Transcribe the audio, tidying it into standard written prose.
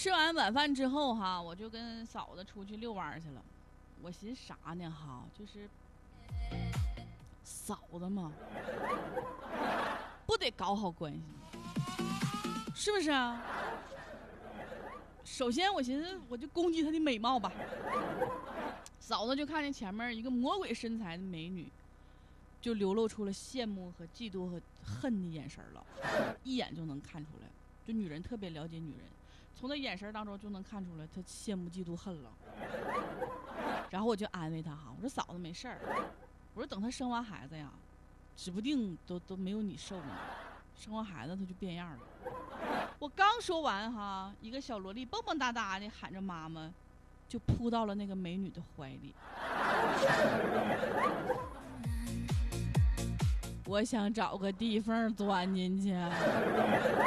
吃完晚饭之后哈，我就跟嫂子出去遛弯去了。我寻思啥呢哈，就是嫂子嘛，不得搞好关系，是不是啊？首先我寻思我就攻击她的美貌吧。嫂子就看见前面一个魔鬼身材的美女，就流露出了羡慕和嫉妒和恨的眼神了，一眼就能看出来。就女人特别了解女人，从她眼神当中就能看出来她羡慕嫉妒恨了。然后我就安慰她哈，我说嫂子没事儿，我说等她生完孩子呀，指不定都没有你瘦呢，生完孩子她就变样了。我刚说完哈，一个小萝莉蹦蹦哒哒的喊着妈妈，就扑到了那个美女的怀里。我想找个地缝钻进去。